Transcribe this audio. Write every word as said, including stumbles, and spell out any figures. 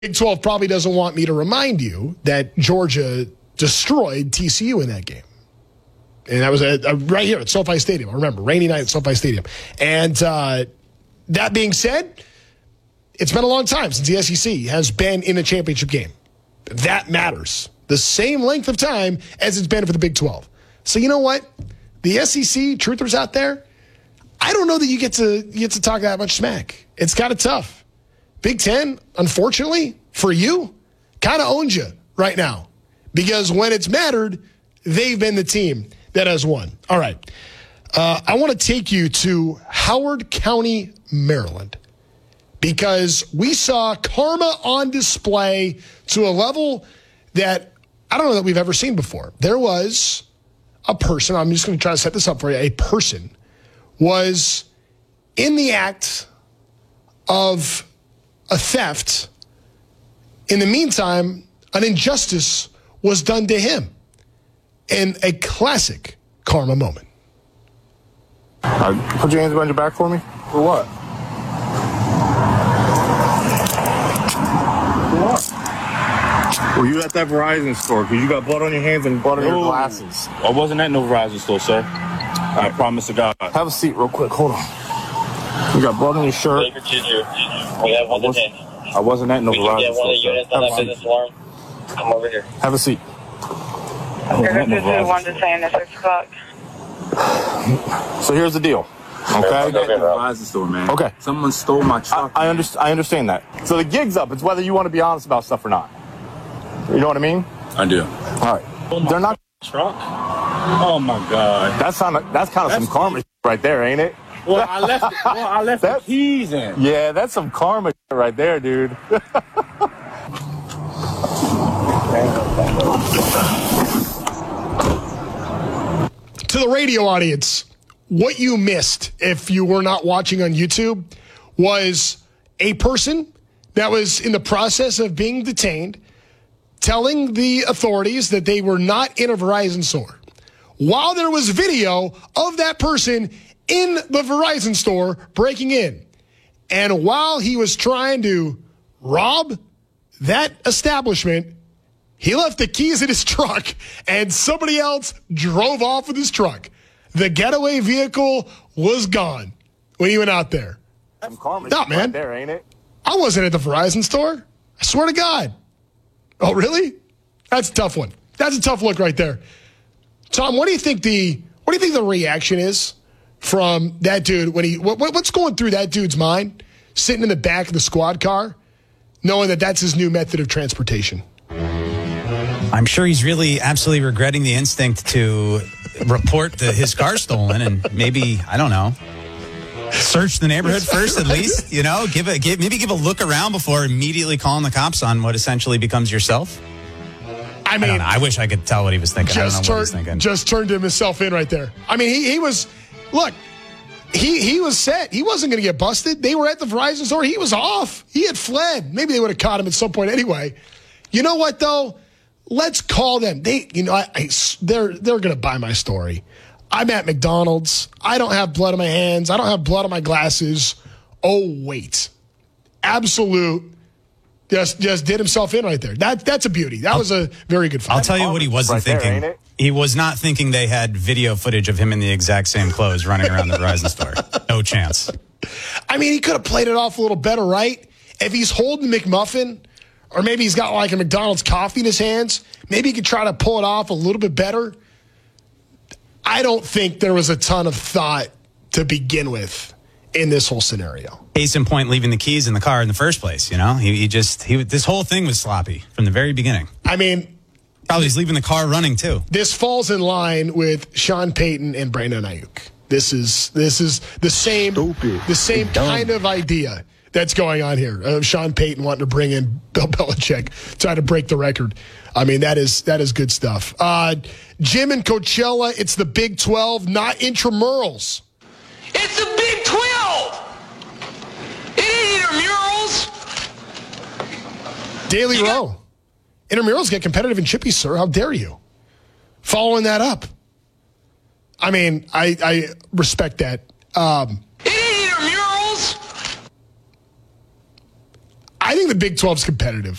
Big twelve probably doesn't want me to remind you that Georgia destroyed T C U in that game. And that was a, a, right here at SoFi Stadium. I remember, rainy night at SoFi Stadium. And uh, that being said, it's been a long time since the S E C has been in a championship game. That matters. The same length of time as it's been for the Big twelve. So you know what? The S E C truthers out there, I don't know that you get to you get to talk that much smack. It's kind of tough. Big Ten, unfortunately, for you, kind of owns you right now. Because when it's mattered, they've been the team that has won. All right. Uh, I want to take you to Howard County, Maryland. Because we saw karma on display to a level that I don't know that we've ever seen before. There was a person, I'm just going to try to set this up for you, a person was in the act of a theft. In the meantime, an injustice was done to him in a classic karma moment. Uh, put your hands behind your back for me. For what? For what? Were you at that Verizon store? Because you got blood on your hands and blood on your glasses. I wasn't at no Verizon store, sir. I promise to God. Have a seat real quick. Hold on. You got blood on your shirt. We have one to ten. I wasn't at no We can Verizon get one of the store. units on that business alarm. Come over here. Have a seat. You're going to one to ten at six o'clock. So here's the deal. Okay. At the Verizon store, man. Okay. Someone stole my truck. I, I, underst- I understand that. So the gig's up. It's whether you want to be honest about stuff or not. You know what I mean? I do. All right. They're not. Truck? Oh my God. That's kind of that's kind of some karma right there, ain't it? Well, I left. It, well, I left the keys in. Yeah, that's some karma right there, dude. To the radio audience, what you missed if you were not watching on YouTube was a person that was in the process of being detained telling the authorities that they were not in a Verizon store, while there was video of that person in the Verizon store breaking in. And while he was trying to rob that establishment, he left the keys in his truck and somebody else drove off with his truck. The getaway vehicle was gone when he went out there. Some karma no, man. right there, ain't it? I wasn't at the Verizon store. I swear to God. Oh, really? That's a tough one. That's a tough look right there. Tom, what do you think the what do you think the reaction is from that dude when he what, what's going through that dude's mind, sitting in the back of the squad car, knowing that that's his new method of transportation? I'm sure he's really absolutely regretting the instinct to report the, his car stolen and maybe, I don't know, search the neighborhood first at least, you know, give a give maybe give a look around before immediately calling the cops on what essentially becomes yourself. I mean, I, don't know. I wish I could tell what he was thinking. I don't know Just, what he's turn, thinking. just turned himself in right there. I mean, he, he was, look, he he was set. He wasn't going to get busted. They were at the Verizon store. He was off. He had fled. Maybe they would have caught him at some point anyway. You know what, though? Let's call them. They, you know, I, I, they're they're going to buy my story. I'm at McDonald's. I don't have blood on my hands. I don't have blood on my glasses. Oh, wait. Absolute. Just just did himself in right there. That That's a beauty. That I'll, was a very good fight. I'll tell you what he wasn't right thinking. There, he was not thinking they had video footage of him in the exact same clothes running around the Verizon store. No chance. I mean, he could have played it off a little better, right? If he's holding McMuffin, or maybe he's got like a McDonald's coffee in his hands, maybe he could try to pull it off a little bit better. I don't think there was a ton of thought to begin with in this whole scenario. Case in point, leaving the keys in the car in the first place, you know? He, he just, he this whole thing was sloppy from the very beginning. I mean... Probably he's leaving the car running, too. This falls in line with Sean Payton and Brandon Ayuk. This is this is the same, Stupid. the same kind of idea that's going on here. Of Sean Payton wanting to bring in Bill Belichick, trying to break the record. I mean, that is that is good stuff. Uh, Jim and Coachella, it's the Big twelve, not intramurals. It's the Big twelve! It ain't intramurals! Daily You Row. Intramurals get competitive and chippy, sir. How dare you? Following that up. I mean, I, I respect that. Um, It ain't intramurals! I I think the Big twelve is competitive.